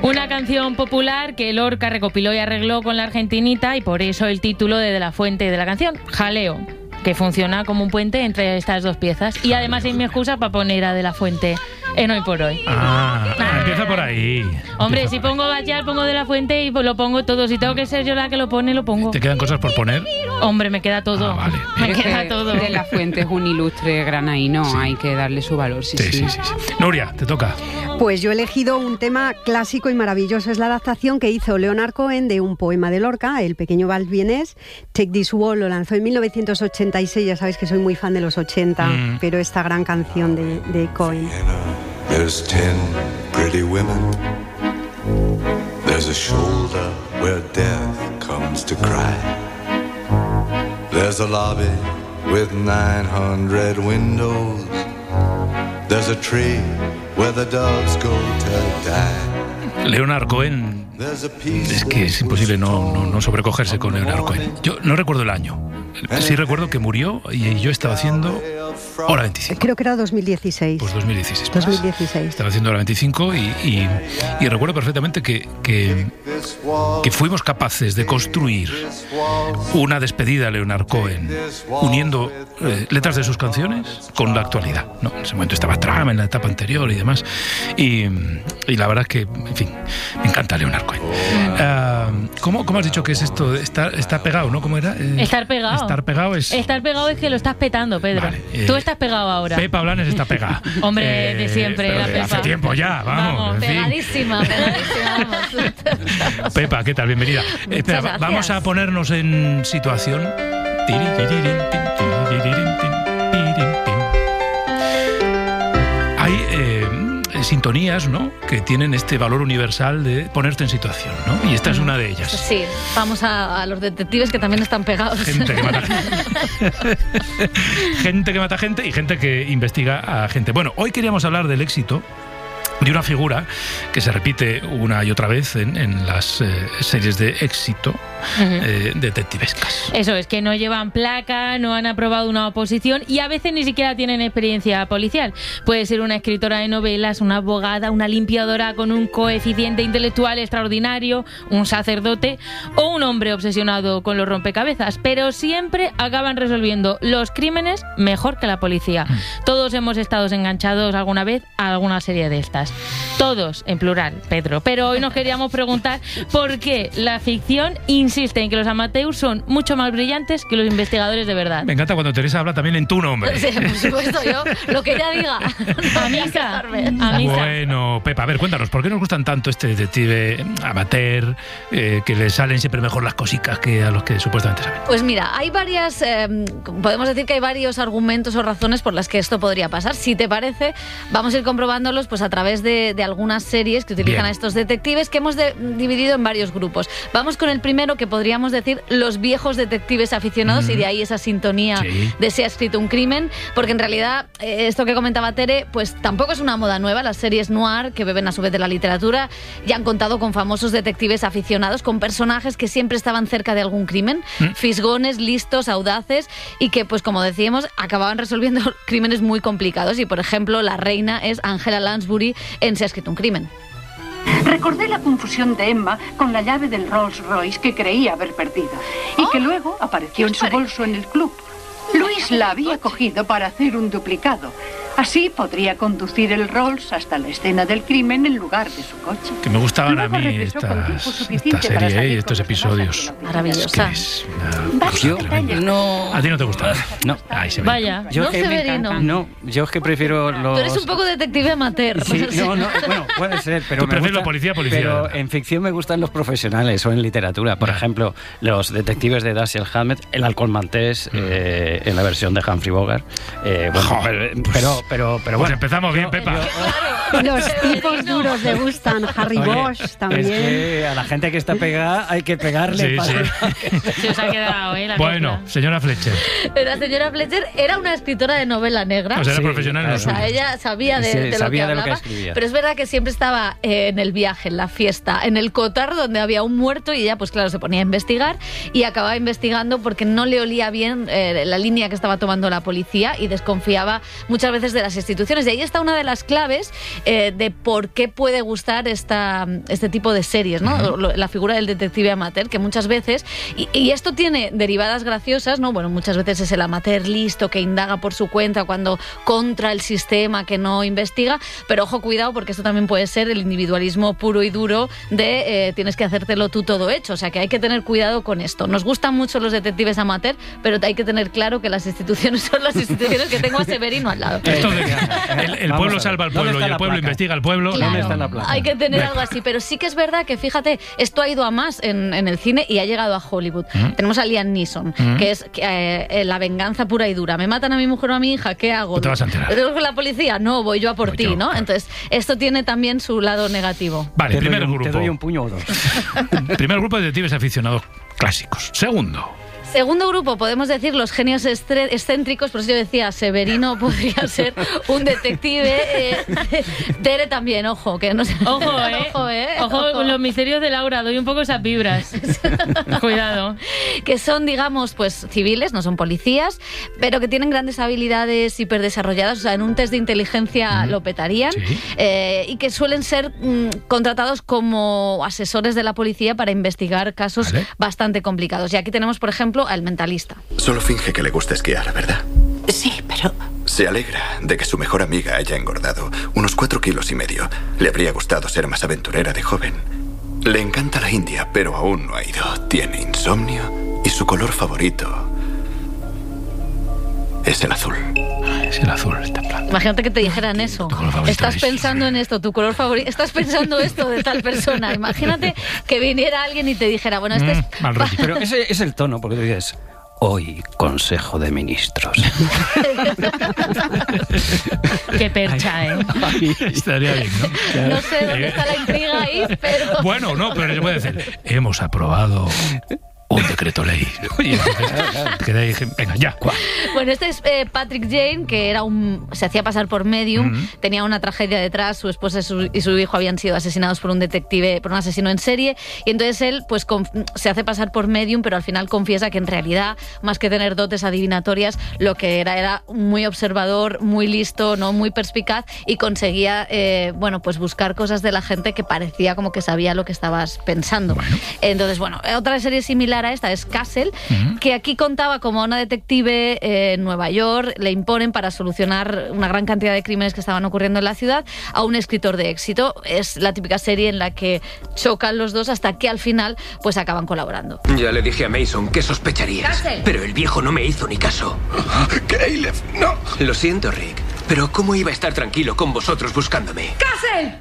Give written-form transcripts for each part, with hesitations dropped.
Una canción popular que Lorca recopiló y arregló con la argentinita, y por eso el título de la fuente de la canción, Jaleo, que funciona como un puente entre estas dos piezas. Y además es mi excusa para poner a De la Fuente en Hoy por Hoy. Empieza por ahí. Hombre, si pongo Bachar, pongo De la Fuente y lo pongo todo. Si tengo que ser yo la que lo pone, lo pongo. ¿Te quedan cosas por poner? Hombre, me queda todo. Vale. Me queda todo. De la Fuente es un ilustre granaíno, Sí. hay que darle su valor. Sí. Nuria, te toca. Pues yo he elegido un tema clásico y maravilloso. Es la adaptación que hizo Leonard Cohen de un poema de Lorca, El pequeño Val Vienés. Take This Wall lo lanzó en 1986. Ya sabéis que soy muy fan de los 80, pero esta gran canción de Cohen. There's 10 pretty women. There's a shoulder where death comes to cry. There's a lobby with 900 windows. There's a tree where the doves go to die. Leonard Cohen. Es que es imposible no sobrecogerse con Leonard Cohen. Yo no recuerdo el año. Sí recuerdo que murió y yo estaba haciendo Hora 25. Creo que era 2016. Pues 2016. 2016. Estaba haciendo Hora 25 y recuerdo perfectamente que fuimos capaces de construir una despedida a Leonard Cohen uniendo letras de sus canciones con la actualidad, ¿no? En ese momento estaba Trump en la etapa anterior y demás. Y la verdad es que, en fin, me encanta Leonard Cohen. ¿Cómo has dicho que es esto? Está pegado, ¿no? ¿Cómo era? Estar pegado. Estar pegado es... Estar pegado es que lo estás petando, Pedro. Vale, Tú estás pegado ahora. Pepa Blanes está pegada. Hombre, de siempre, pero la Pepa. hace tiempo ya, vamos. En fin. Pegadísima, vamos. Pepa, ¿qué tal? Bienvenida. Espera, gracias. vamos a ponernos en situación. Hay sintonías, ¿no?, que tienen este valor universal de ponerte en situación, ¿no? Y esta es una de ellas. Sí, vamos a los detectives que también están pegados. Gente que mata gente. Gente que mata gente y gente que investiga a gente. Bueno, hoy queríamos hablar del éxito de una figura que se repite una y otra vez en las series de éxito detectivescas. Eso es, que no llevan placa, no han aprobado una oposición y a veces ni siquiera tienen experiencia policial. Puede ser una escritora de novelas, una abogada, una limpiadora con un coeficiente intelectual extraordinario, un sacerdote o un hombre obsesionado con los rompecabezas, pero siempre acaban resolviendo los crímenes mejor que la policía. Todos hemos estado enganchados alguna vez a alguna serie de estas. Todos, en plural, Pedro. Pero hoy nos queríamos preguntar por qué la ficción insiste en que los amateurs son mucho más brillantes que los investigadores de verdad. Me encanta cuando Teresa habla también en tu nombre. Sí, por supuesto, yo lo que ella diga. A misa. A misa. Bueno, Pepa, a ver, cuéntanos, ¿por qué nos gustan tanto este detective amateur, que le salen siempre mejor las cositas que a los que supuestamente saben? Pues mira, hay varias, podemos decir que hay varios argumentos o razones por las que esto podría pasar. Si te parece, vamos a ir comprobándolos pues a través de algunas series que utilizan a estos detectives que hemos dividido en varios grupos. Vamos con el primero, que podríamos decir los viejos detectives aficionados, y de ahí esa sintonía de Se ha escrito un crimen, porque en realidad esto que comentaba Tere, pues tampoco es una moda nueva. Las series noir, que beben a su vez de la literatura, ya han contado con famosos detectives aficionados, con personajes que siempre estaban cerca de algún crimen, fisgones, listos, audaces, y que, pues como decíamos, acababan resolviendo crímenes muy complicados. Y por ejemplo, la reina es Angela Lansbury en Se ha escrito un crimen. Recordé la confusión de Emma con la llave del Rolls Royce que creía haber perdido y que luego apareció en su bolso en el club. Luis la había cogido para hacer un duplicado. Así podría conducir el Rolls hasta la escena del crimen en lugar de su coche. Que me gustaban Luego a mí regresó con tiempo esta suficiente para serie y salir estos con los demás episodios. hacia la Maravillosa. Es una cosa Yo tremenda. no. ¿A ti no te gusta? No. Ahí se ve. Vaya, No, Yo es que me Severino. encanta. No, yo es que prefiero los... Tú eres un poco detective amateur. Sí, no, bueno, puede ser, pero Tú me prefieres gusta, lo policía. Pero en ficción me gustan los profesionales o en literatura. Por ejemplo, los detectives de Dashiell Hammett, el alcohol maltés, en la versión de Humphrey Bogart. Pero Pues bueno. empezamos bien, Pepa. Los tipos duros le gustan. Harry Oye, Bosch también. Es que a la gente que está pegada hay que pegarle. Sí, Se os ha quedado, la Bueno, copla. señora Fletcher. La señora Fletcher era una escritora de novela negra. O sea, era Sí, profesional en lo O sea, suyo. ella sabía Sí, de lo sabía que de lo que hablaba, escribía. pero es verdad que siempre estaba en el viaje, en la fiesta, en el cotar donde había un muerto, y ella, pues claro, se ponía a investigar y acababa investigando porque no le olía bien la línea que estaba tomando la policía y desconfiaba muchas veces de las instituciones. Y ahí está una de las claves de por qué puede gustar este tipo de series, ¿no? La figura del detective amateur, que muchas veces, y esto tiene derivadas graciosas, ¿no? Bueno, muchas veces es el amateur listo que indaga por su cuenta cuando contra el sistema que no investiga, pero ojo, cuidado, porque esto también puede ser el individualismo puro y duro de tienes que hacértelo tú todo hecho. O sea, que hay que tener cuidado con esto. Nos gustan mucho los detectives amateur, pero hay que tener claro que las instituciones son las instituciones, que tengo a Severino al lado. Esto el pueblo salva al pueblo y el pueblo investiga al pueblo. Claro, está en la placa. hay que tener algo así, pero sí que es verdad que, fíjate, esto ha ido a más en el cine y ha llegado a Hollywood. Tenemos a Liam Neeson, que es la venganza pura y dura. Me matan a mi mujer o a mi hija, ¿qué hago? Te vas a enterar. ¿Tengo con la policía? No, voy yo a por ti, ¿no? Claro. Entonces, esto tiene también su lado negativo. Vale, primer grupo. Te doy un puño o dos. Primer grupo de detectives aficionados clásicos. Segundo grupo, podemos decir los genios excéntricos, por eso yo decía, Severino podría ser un detective. Tere también, ojo, que no sé. Ojo con los misterios de Laura, doy un poco esas vibras. Cuidado. Que son, digamos, pues civiles, no son policías, pero que tienen grandes habilidades hiperdesarrolladas, o sea, en un test de inteligencia lo petarían, Sí. Y que suelen ser contratados como asesores de la policía para investigar casos bastante complicados. Y aquí tenemos, por ejemplo, al mentalista. Solo finge que le gusta esquiar, ¿verdad? Sí, pero... Se alegra de que su mejor amiga haya engordado unos 4,5 kilos. Le habría gustado ser más aventurera de joven. Le encanta la India, pero aún no ha ido. Tiene insomnio y su color favorito es el azul. Es el azul, está plano. Imagínate que te dijeran eso. Estás pensando en esto, tu color favorito. Estás pensando esto de tal persona. Imagínate que viniera alguien y te dijera, bueno, este es... Mal rollo. Pero ese es el tono, porque tú dices... Hoy, Consejo de Ministros. Qué percha, ¿eh? Estaría bien, ¿no? No sé dónde está la intriga ahí, pero... Bueno, no, pero se puede decir, hemos aprobado un decreto ley. Y entonces, venga, ya. Bueno, este es Patrick Jane, que se hacía pasar por medium, tenía una tragedia detrás, su esposa y su hijo habían sido asesinados por un detective, por un asesino en serie, y entonces él pues se hace pasar por medium, pero al final confiesa que en realidad, más que tener dotes adivinatorias, lo que era muy observador, muy listo, no muy perspicaz, y conseguía pues buscar cosas de la gente que parecía como que sabía lo que estabas pensando. Entonces, bueno, otra serie similar a esta es Castle, que aquí contaba como una detective en Nueva York, le imponen para solucionar una gran cantidad de crímenes que estaban ocurriendo en la ciudad a un escritor de éxito. Es la típica serie en la que chocan los dos hasta que al final pues acaban colaborando. Ya le dije a Mason que sospecharías, pero el viejo no me hizo ni caso. Caleb, no. Lo siento, Rick, pero ¿cómo iba a estar tranquilo con vosotros buscándome? ¡Castle!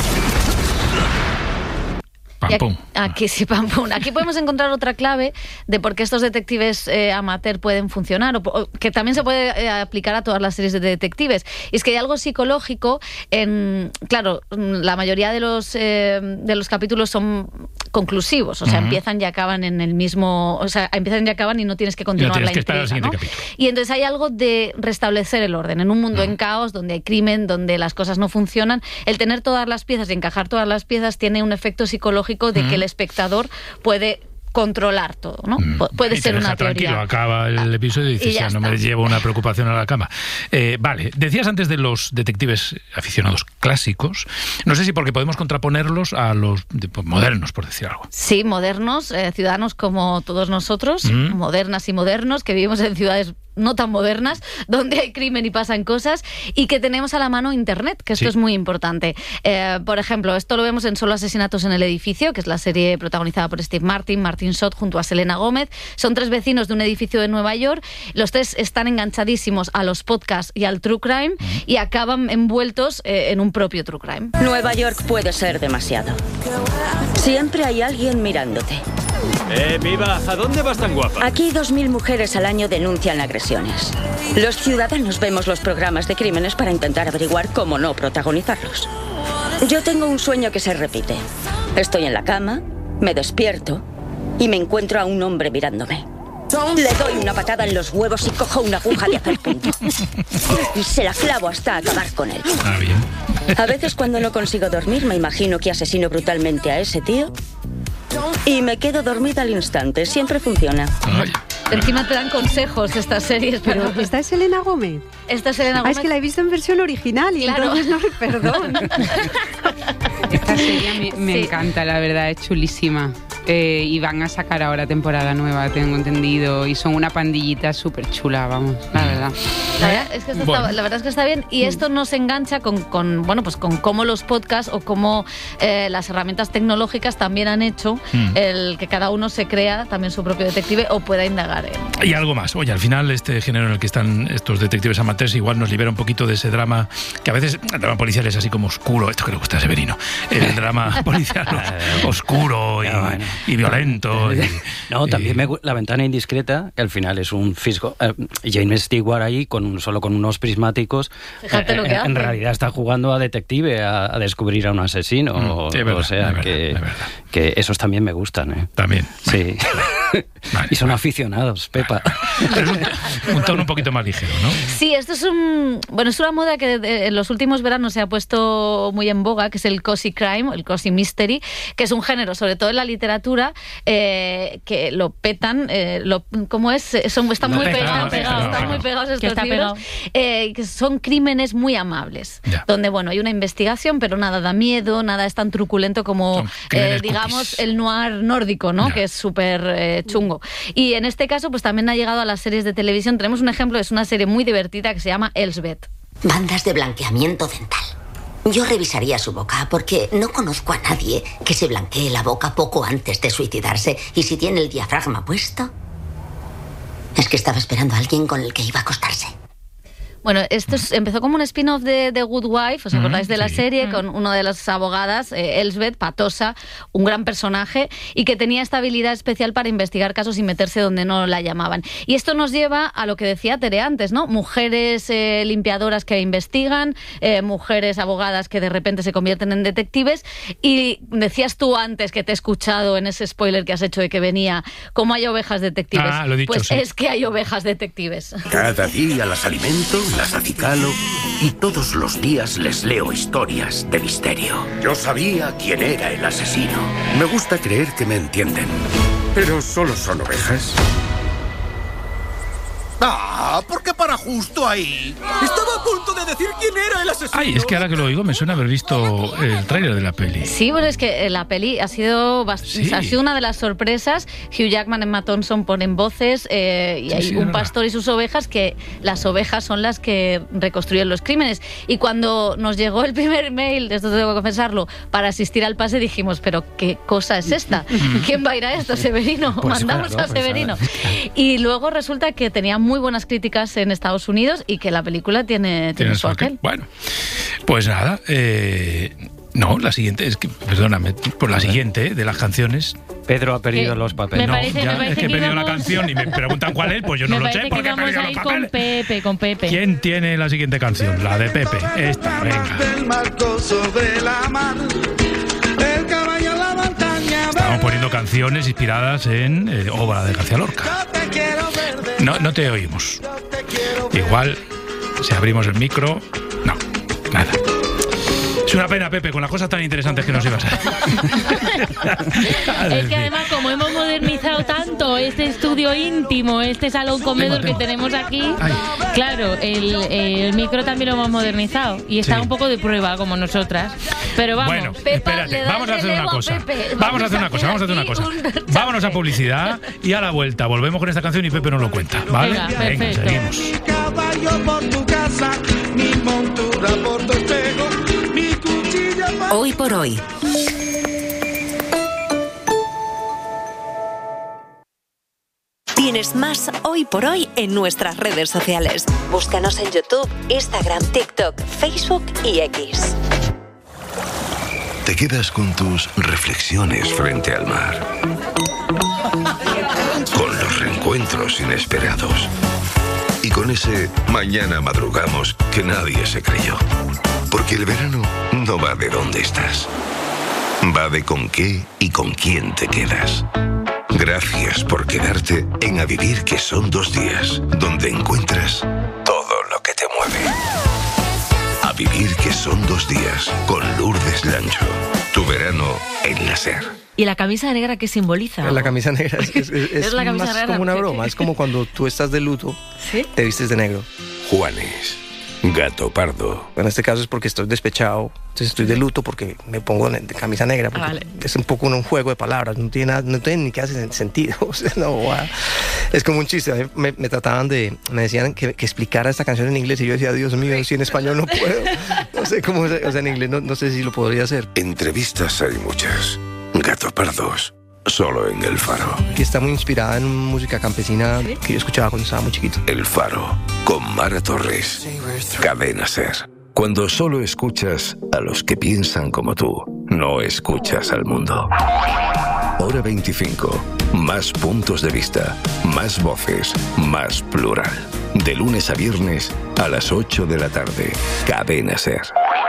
Pam, pum. Aquí sí, pam, pum. Aquí podemos encontrar otra clave de por qué estos detectives amateur pueden funcionar, o que también se puede aplicar a todas las series de detectives. Y es que hay algo psicológico claro, la mayoría de los capítulos son conclusivos, o sea, empiezan y acaban en el mismo, o sea, empiezan y acaban y no tienes que continuar la intriga, ¿no? Y entonces hay algo de restablecer el orden en un mundo en caos, donde hay crimen, donde las cosas no funcionan. El tener todas las piezas y encajar todas las piezas tiene un efecto psicológico de que el espectador puede controlar todo, ¿no? Puede ser una teoría. Tranquilo, acaba el episodio y dices, ya no me llevo una preocupación a la cama. Vale, decías antes de los detectives aficionados clásicos, no sé si porque podemos contraponerlos a los modernos, por decir algo. Sí, modernos, ciudadanos como todos nosotros, modernas y modernos, que vivimos en ciudades no tan modernas, donde hay crimen y pasan cosas, y que tenemos a la mano Internet, que esto es muy importante. Por ejemplo, esto lo vemos en Solo asesinatos en el edificio, que es la serie protagonizada por Steve Martin Short junto a Selena Gómez. Son 3 vecinos de un edificio de Nueva York. Los 3 están enganchadísimos a los podcasts y al true crime y acaban envueltos en un propio true crime. Nueva York puede ser demasiado. Siempre hay alguien mirándote. Viva, ¿a dónde vas tan guapa? Aquí 2.000 mujeres al año denuncian agresiones. Los ciudadanos vemos los programas de crímenes para intentar averiguar cómo no protagonizarlos. Yo tengo un sueño que se repite. Estoy en la cama, me despierto y me encuentro a un hombre mirándome. Le doy una patada en los huevos y cojo una aguja de hacer punto. Y se la clavo hasta acabar con él. A veces cuando no consigo dormir me imagino que asesino brutalmente a ese tío y me quedo dormida al instante. Siempre funciona. Encima te dan consejos estas series. Pero esta es Selena Gómez. Esta es Selena Gómez. Es que la he visto en versión original y claro. entonces no, perdón. Esta serie me encanta, la verdad, es chulísima. Y van a sacar ahora temporada nueva, tengo entendido. Y son una pandillita súper chula, vamos, la verdad. La verdad es que está bien. Y esto nos engancha con cómo los podcasts o cómo las herramientas tecnológicas también han hecho el que cada uno se crea también su propio detective o pueda indagar en... Y algo más. Oye, al final este género en el que están estos detectives amateurs igual nos libera un poquito de ese drama que a veces el drama policial es así como oscuro. Esto que le gusta a Severino. El drama policial oscuro y violento. También La ventana indiscreta, que al final es un fisgo. James Stewart ahí solo con unos prismáticos. Fíjate lo que hace. En realidad está jugando a detective, a descubrir a un asesino. Que esos también me gustan. También. Sí. Y son aficionados, Pepa. Es un tono un poquito más ligero, ¿no? Sí, esto es es una moda que en los últimos veranos se ha puesto muy en boga, que es el cozy crime, el cozy mystery, que es un género, sobre todo en la literatura, que lo petan, ¿cómo es? Están muy pegados estos libros, que son crímenes muy amables, donde hay una investigación, pero nada da miedo, nada es tan truculento como, digamos, el noir nórdico, ¿no? Que es súper chungo. Y en este caso, pues también ha llegado a las series de televisión. Tenemos un ejemplo, es una serie muy divertida que se llama Elsbeth. Bandas de blanqueamiento dental. Yo revisaría su boca porque no conozco a nadie que se blanquee la boca poco antes de suicidarse. Y si tiene el diafragma puesto, es que estaba esperando a alguien con el que iba a acostarse. Bueno, esto empezó como un spin-off de The Good Wife, ¿os acordáis de la serie? Con una de las abogadas, Elsbeth, patosa, un gran personaje, y que tenía esta habilidad especial para investigar casos y meterse donde no la llamaban. Y esto nos lleva a lo que decía Tere antes, ¿no? Mujeres limpiadoras que investigan, mujeres abogadas que de repente se convierten en detectives, y decías tú antes, que te he escuchado en ese spoiler que has hecho de que venía, ¿cómo hay ovejas detectives? Lo he dicho, pues sí. Es que hay ovejas detectives. Cada día las alimento, las acicalo y todos los días les leo historias de misterio. Yo sabía quién era el asesino. Me gusta creer que me entienden. Pero solo son ovejas. ¿Por qué para justo ahí? Estaba a punto de decir quién era el asesino. Es que ahora que lo oigo me suena haber visto el tráiler de la peli. Sí, es que la peli ha sido una de las sorpresas. Hugh Jackman y Emma Thompson ponen voces y hay un pastor y sus ovejas, que las ovejas son las que reconstruyen los crímenes. Y cuando nos llegó el primer mail, de esto tengo que confesarlo, para asistir al pase, dijimos, ¿pero qué cosa es esta? ¿Quién va a ir a esto? Severino. Mandamos a Severino. Y luego resulta que tenía muy buenas críticas en Estados Unidos y que la película tiene su aquel. Bueno, pues nada, no, la siguiente, es que, perdóname, por la siguiente de las canciones. Pedro ha perdido los papeles. Es que he perdido la canción y me preguntan cuál es, pues yo no lo sé porque he perdido los papeles. Con Pepe. ¿Quién tiene la siguiente canción? La de Pepe. Esta, venga. Estamos poniendo canciones inspiradas en obra de García Lorca. No te oímos. Igual, si abrimos el micro... No, nada. Es una pena, Pepe, con las cosas tan interesantes que nos ibas a Es que además, como hemos modernizado tanto este estudio íntimo, este salón comedor que tenemos aquí, claro, el micro también lo hemos modernizado y está un poco de prueba, como nosotras. Pero vamos. Bueno, espérate, vamos a hacer una cosa. Vamos a hacer una cosa. Vámonos a publicidad y a la vuelta volvemos con esta canción y Pepe nos lo cuenta, ¿vale? Venga, seguimos. Hoy por hoy. Tienes más Hoy por Hoy en nuestras redes sociales. Búscanos en YouTube, Instagram, TikTok, Facebook y X. Te quedas con tus reflexiones frente al mar, con los reencuentros inesperados y con ese mañana madrugamos que nadie se creyó. Porque el verano no va de dónde estás, va de con qué y con quién te quedas. Gracias por quedarte en A Vivir, que son 2 días, donde encuentras todo lo que te mueve. A Vivir, que son 2 días, con Lourdes Lancho. Tu verano en Cadena SER. ¿Y la camisa negra qué simboliza? La camisa negra es la camisa más negra, como una broma. Es como cuando tú estás de luto, ¿sí? Te vistes de negro. Juanes, Gato Pardo. En este caso es porque estoy despechado, entonces estoy de luto porque me pongo de camisa negra. Vale. Es un poco un juego de palabras, no tiene ni que hace sentido. O sea, no, es como un chiste. Me decían que explicara esta canción en inglés y yo decía, Dios mío, si en español no puedo. No sé cómo, o sea, en inglés no sé si lo podría hacer. Entrevistas hay muchas. Gato Pardos, solo en El Faro. Y está muy inspirada en música campesina que yo escuchaba cuando estaba muy chiquito. El Faro, con Mara Torres. Cadena SER. Cuando solo escuchas a los que piensan como tú, no escuchas al mundo. Hora 25. Más puntos de vista, más voces, más plural. De lunes a viernes a las 8 de la tarde. Cadena SER.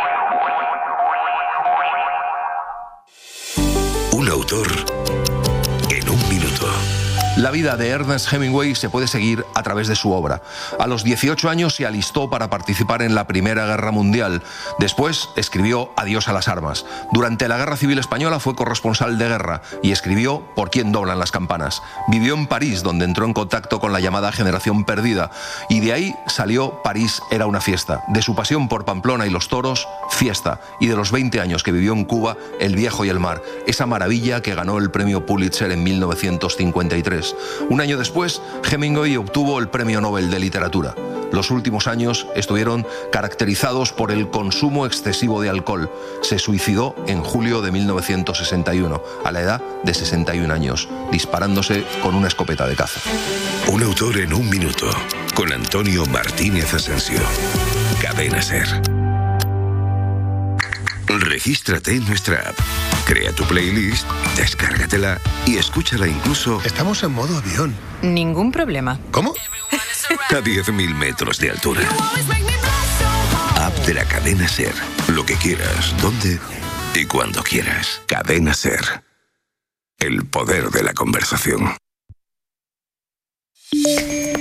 Un autor en un minuto. La vida de Ernest Hemingway se puede seguir a través de su obra. A los 18 años se alistó para participar en la Primera Guerra Mundial. Después escribió Adiós a las armas. Durante la Guerra Civil Española fue corresponsal de guerra y escribió Por quién doblan las campanas. Vivió en París, donde entró en contacto con la llamada generación perdida, y de ahí salió París era una fiesta. De su pasión por Pamplona y los toros, fiesta. Y de los 20 años que vivió en Cuba, El viejo y el mar, esa maravilla que ganó el premio Pulitzer en 1953. Un año después, Hemingway obtuvo el Premio Nobel de Literatura. Los últimos años estuvieron caracterizados por el consumo excesivo de alcohol. Se suicidó en julio de 1961, a la edad de 61 años, disparándose con una escopeta de caza. Un autor en un minuto, con Antonio Martínez Asensio. Cadena SER. Regístrate en nuestra app. Crea tu playlist, descárgatela y escúchala incluso... Estamos en modo avión. Ningún problema. ¿Cómo? A 10.000 metros de altura. App de la Cadena SER. Lo que quieras, donde y cuando quieras. Cadena SER. El poder de la conversación.